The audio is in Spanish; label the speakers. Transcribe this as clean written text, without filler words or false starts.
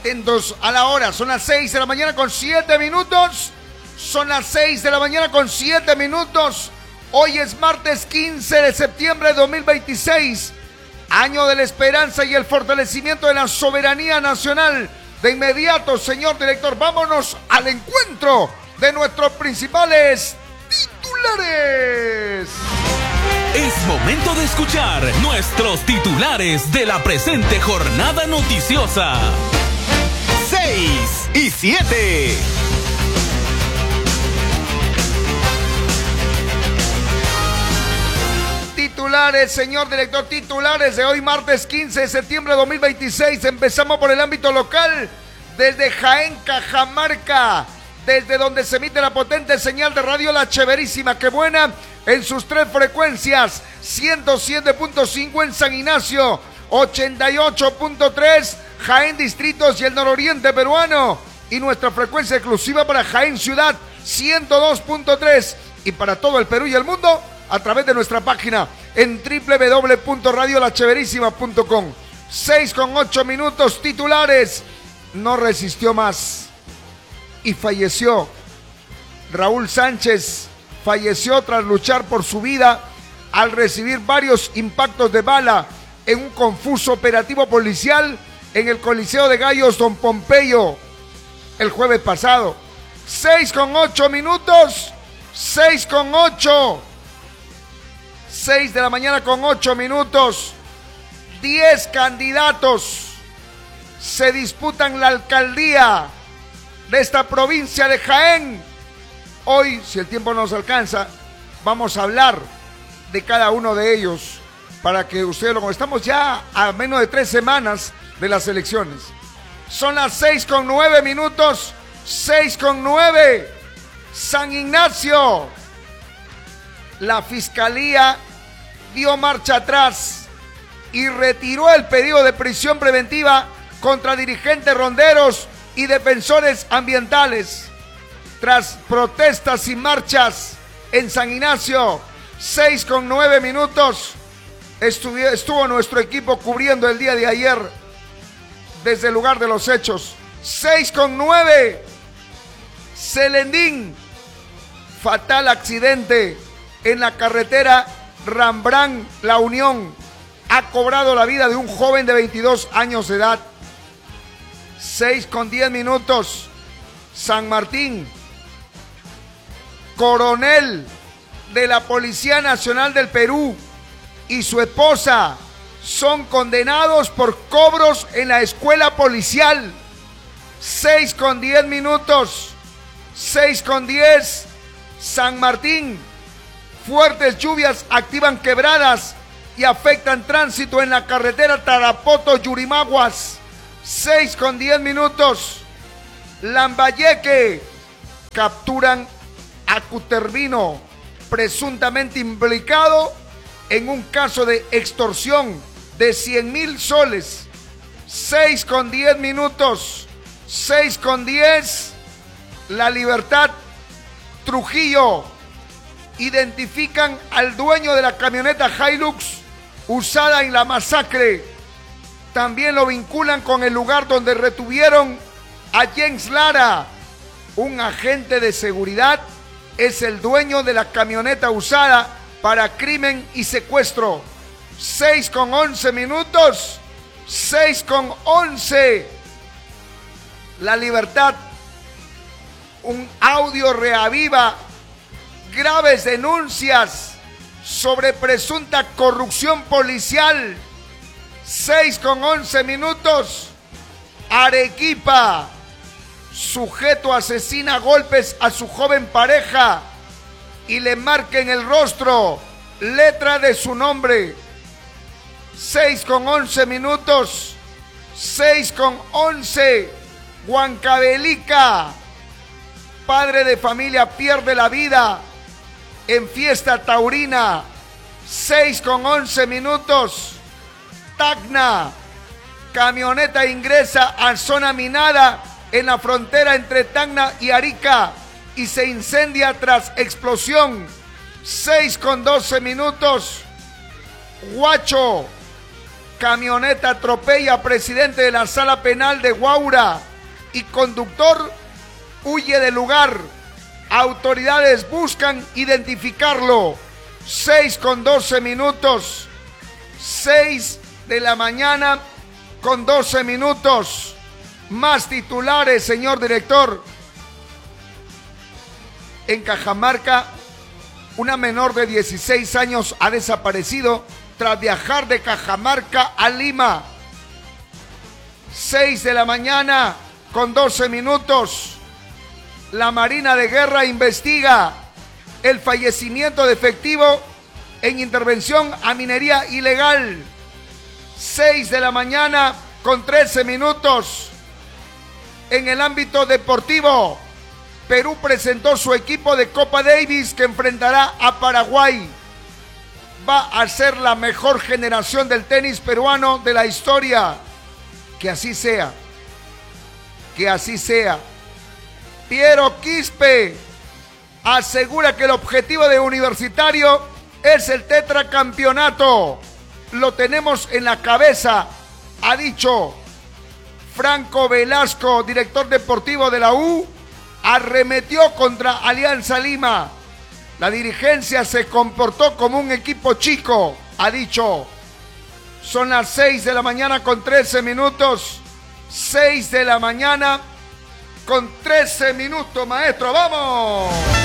Speaker 1: Atentos a la hora, son las 6 de la mañana con 7 minutos. Son las 6 de la mañana con 7 minutos. Hoy es martes 15 de septiembre de 2026, año de la esperanza y el fortalecimiento de la soberanía nacional. De inmediato, señor director, vámonos al encuentro de nuestros principales titulares.
Speaker 2: Es momento de escuchar nuestros titulares de la presente jornada noticiosa. 6 y 7.
Speaker 1: Titulares, señor director, titulares de hoy martes 15 de septiembre de 2026. Empezamos por el ámbito local, desde Jaén, Cajamarca, desde donde se emite la potente señal de radio La Cheverísima, que buena, en sus 3 frecuencias, 107.5 en San Ignacio, 88.3 Jaén Distritos y el nororiente peruano, y nuestra frecuencia exclusiva para Jaén Ciudad, 102.3, y para todo el Perú y el mundo, a través de nuestra página en www.radiolacheverísima.com. 6:08 minutos, titulares. No resistió más y falleció. Raúl Sánchez falleció tras luchar por su vida al recibir varios impactos de bala en un confuso operativo policial en el Coliseo de Gallos Don Pompeyo el jueves pasado. 6:08 minutos, 6:08. 6 de la mañana con 8 minutos. 10 candidatos se disputan la alcaldía de esta provincia de Jaén. Hoy, si el tiempo nos alcanza, vamos a hablar de cada uno de ellos para que ustedes lo... Estamos ya a menos de 3 semanas de las elecciones. Son las 6:09 minutos. 6:09. San Ignacio. La fiscalía dio marcha atrás y retiró el pedido de prisión preventiva contra dirigentes ronderos y defensores ambientales. Tras protestas y marchas en San Ignacio, 6:09 minutos, estuvo nuestro equipo cubriendo el día de ayer desde el lugar de los hechos. 6:09, Celendín, fatal accidente en la carretera Rambrán La Unión, ha cobrado la vida de un joven de 22 años de edad. 6:10 minutos, San Martín, coronel de la Policía Nacional del Perú y su esposa son condenados por cobros en la escuela policial. 6:10 minutos, 6:10, San Martín, fuertes lluvias activan quebradas y afectan tránsito en la carretera Tarapoto-Yurimaguas. 6:10 minutos, Lambayeque, capturan a Cutervino, presuntamente implicado en un caso de extorsión de 100,000 soles. 6:10 minutos, 6:10, La Libertad, Trujillo, identifican al dueño de la camioneta Hilux usada en la masacre. También lo vinculan con el lugar donde retuvieron a James Lara, un agente de seguridad. Es el dueño de la camioneta usada para crimen y secuestro. 6:11 minutos, 6:11, La Libertad, un audio reaviva graves denuncias sobre presunta corrupción policial. 6:11 minutos, Arequipa, sujeto asesina a golpes a su joven pareja y le marca en el rostro letra de su nombre. 6:11 minutos, 6:11, Huancavelica, padre de familia pierde la vida en fiesta taurina. 6:11 minutos, Tacna, camioneta ingresa a zona minada en la frontera entre Tacna y Arica y se incendia tras explosión. 6:12 minutos, Huacho, Camioneta atropella a presidente de la Sala Penal de Guaura y conductor huye del lugar. Autoridades buscan identificarlo. 6:12 minutos. 6 de la mañana con 12 minutos. Más titulares, señor director. En Cajamarca, una menor de 16 años ha desaparecido tras viajar de Cajamarca a Lima. 6 de la mañana con 12 minutos. La Marina de Guerra investiga el fallecimiento de efectivo en intervención a minería ilegal. 6 de la mañana con 13 minutos. En el ámbito deportivo, Perú presentó su equipo de Copa Davis que enfrentará a Paraguay. Va a ser la mejor generación del tenis peruano de la historia. Que así sea. Que así sea. Piero Quispe asegura que el objetivo de Universitario es el tetracampeonato. Lo tenemos en la cabeza, ha dicho. Franco Velasco, director deportivo de la U, arremetió contra Alianza Lima. La dirigencia se comportó como un equipo chico, ha dicho. Son las 6 de la mañana con 13 minutos. 6 de la mañana con 13 minutos, maestro. ¡Vamos!